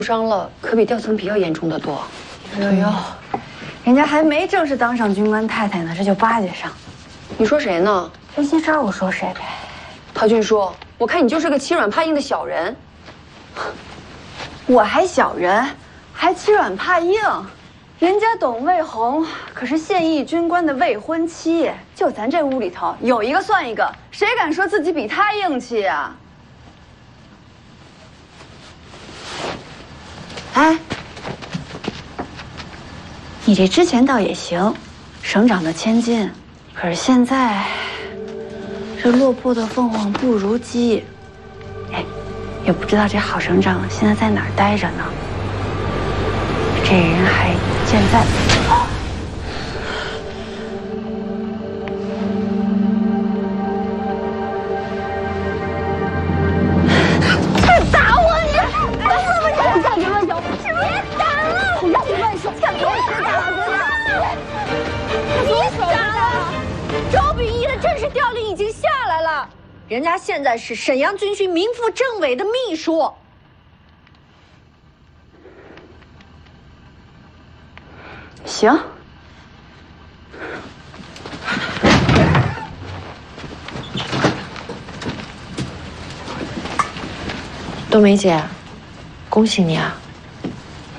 伤了，可比掉层皮要严重的多。 呦，人家还没正式当上军官太太呢，这就巴结上。 你说谁呢？ 真心事儿，我说谁呗？ 陶俊书，我看你就是个欺软怕硬的小人。 我还小人，还欺软怕硬？人家董卫红可是现役军官的未婚妻，就咱这屋里头有一个算一个，谁敢说自己比她硬气啊？哎，你这之前倒也行，省长的千金，可是现在这落魄的凤凰不如鸡。哎，也不知道这郝省长现在在哪儿待着呢？这人还健在。打我你！不要乱叫！别打了！不要乱说！看我是打的！ 你傻了！周秉义的正式调令已经下来了，人家现在是沈阳军区名副政委的秘书。 行。 冬梅姐，恭喜你啊！